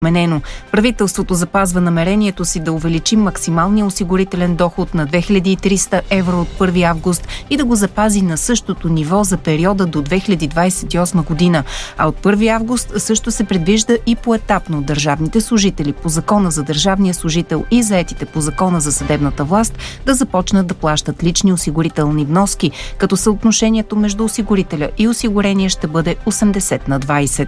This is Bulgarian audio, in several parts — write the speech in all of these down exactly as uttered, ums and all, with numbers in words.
Менено. Правителството запазва намерението си да увеличи максималния осигурителен доход на две хиляди и триста евро от първи август и да го запази на същото ниво за периода до две хиляди двадесет и осма година. А от първи август също се предвижда и поетапно държавните служители по Закона за държавния служител и заетите по Закона за съдебната власт да започнат да плащат лични осигурителни вноски, като съотношението между осигурителя и осигурения ще бъде осемдесет на двадесет.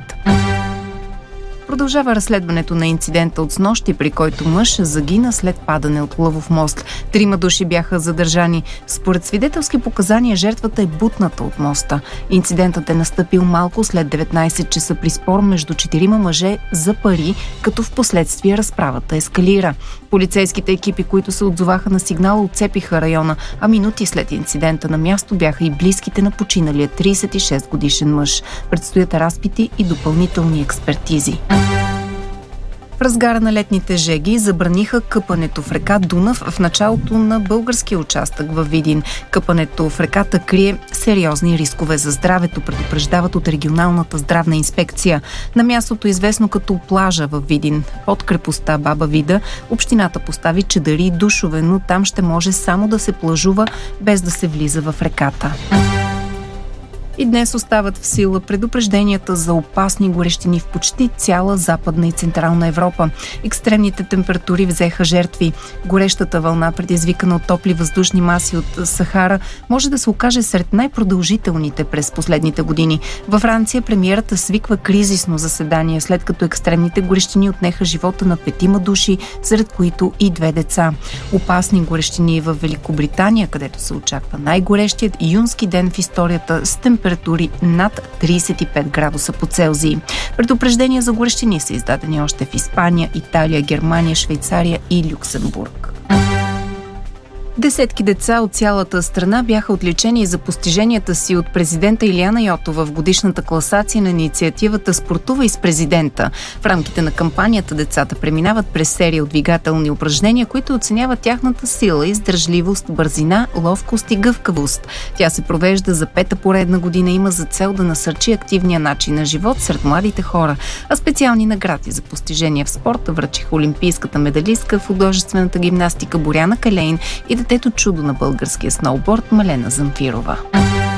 Продължава разследването на инцидента от снощи, при който мъж загина след падане от Лъвов мост. Трима души бяха задържани. Според свидетелски показания, жертвата е бутната от моста. Инцидентът е настъпил малко след деветнадесет часа при спор между четирима мъже за пари, като в последствие разправата ескалира. Полицейските екипи, които се отзоваха на сигнала, отцепиха района, а минути след инцидента на място бяха и близките на починалия тридесет и шест годишен мъж. Предстоят разпити и допълнителни експертизи. В разгара на летните жеги забраниха къпането в река Дунав в началото на българския участък във Видин. Къпането в реката крие сериозни рискове за здравето, предупреждават от регионалната здравна инспекция. На мястото, известно като плажа във Видин, под крепостта Баба Вида, общината постави чадъри и душове, но там ще може само да се плажува, без да се влиза в реката. И днес остават в сила предупрежденията за опасни горещини в почти цяла Западна и Централна Европа. Екстремните температури взеха жертви. Горещата вълна, предизвикана от топли въздушни маси от Сахара, може да се окаже сред най-продължителните през последните години. Във Франция премиерата свиква кризисно заседание, след като екстремните горещини отнеха живота на петима души, сред които и две деца. Опасни горещини в Великобритания, където се очаква най-горещият юнски ден в историята с температури температури над тридесет и пет градуса по Целзий. Предупреждения за горещини са издадени още в Испания, Италия, Германия, Швейцария и Люксембург. Десетки деца от цялата страна бяха отличени за постиженията си от президента Илияна Йотова в годишната класация на инициативата "Спортувай с президента". В рамките на кампанията децата преминават през серия от двигателни упражнения, които оценяват тяхната сила, издържливост, бързина, ловкост и гъвкавост. Тя се провежда за пета поредна година и има за цел да насърчи активния начин на живот сред младите хора. А специални награди за постижения в спорта връчиха олимпийската медалистка в художествената гимнастика Боряна Калейн и детето чудо на българския сноуборд Малена Замфирова.